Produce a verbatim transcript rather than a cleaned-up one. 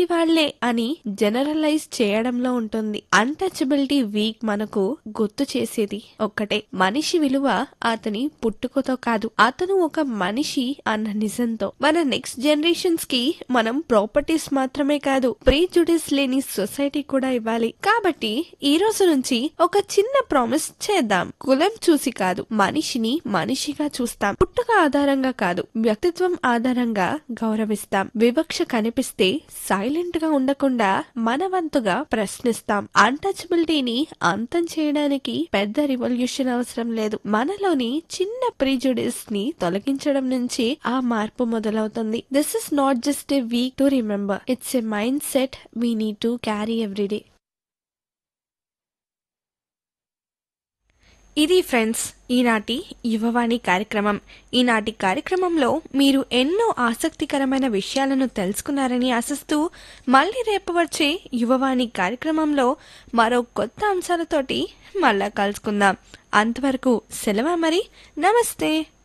అలాంటి వాళ్లే అని జనరలైజ్ చేయడంలో ఉంటుంది. అన్టచబిలిటీ వీక్ మనకు గుర్తు చేసేది ఒక్కటే, మనిషి విలువ అతని పుట్టుకతో కాదు, అతను ఒక మనిషి అన్న నిజంతో. మన నెక్స్ట్ జనరేషన్స్ కి మనం ప్రాపర్టీస్ మాత్రమే కాదు, ప్రీజుడిస్ లేని సొసైటీ కూడా ఇవ్వాలి. కాబట్టి ఈ రోజు నుంచి ఒక చిన్న ప్రామిస్ చేద్దాం. కులం చూసి కాదు, మనిషిని మనిషిగా చూస్తాం. పుట్టుక ఆధారంగా కాదు, వ్యక్తిత్వం ఆధారంగా గౌరవిస్తాం. వివక్ష కనిపిస్తే సైలెంట్ గా ఉండకుండా మన వంతుగా ప్రశ్నిస్తాం. అన్టచబిలిటీని అంతం చేయడానికి పెద్ద రివల్యూషన్ అవసరం లేదు. మనలోని చిన్న ప్రిజుడిస్ ని తొలగించడం నుంచి ఆ మార్పు మొదలవుతుంది. This is not just a week to remember, it's a mind set we need to carry everyday. ఇది ఫ్రెండ్స్ ఈనాటి యువవాణి కార్యక్రమం. ఈనాటి కార్యక్రమంలో మీరు ఎన్నో ఆసక్తికరమైన విషయాలను తెలుసుకున్నారని ఆశిస్తూ మళ్ళీ రేపు వచ్చే యువవాణి కార్యక్రమంలో మరో కొత్త అంశాలతోటి మళ్ళా కలుసుకుందాం. అంతవరకు సెలవు మరి. నమస్తే.